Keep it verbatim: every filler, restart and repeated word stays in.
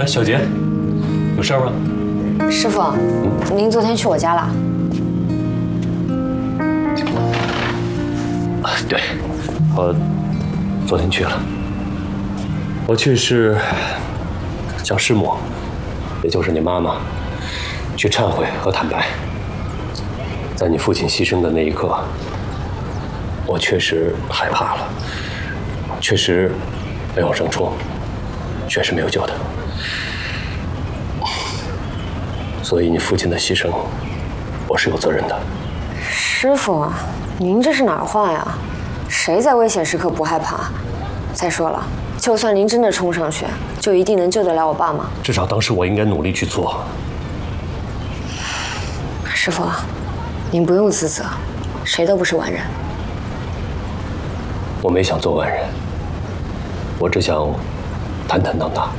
哎，小杰，有事儿吗？ 师傅，嗯、您昨天去我家了？ 啊，对，我昨天去了。我去是向师母，也就是你妈妈，去忏悔和坦白。在你父亲牺牲的那一刻，我确实害怕了，确实没往上冲，确实没有救他。所以你父亲的牺牲，我是有责任的。 师傅，您这是哪儿话呀？谁在危险时刻不害怕？再说了，就算您真的冲上去，就一定能救得了我爸吗？ 至少当时我应该努力去做。 师傅，您不用自责，谁都不是完人。 我没想做完人，我只想坦坦荡荡。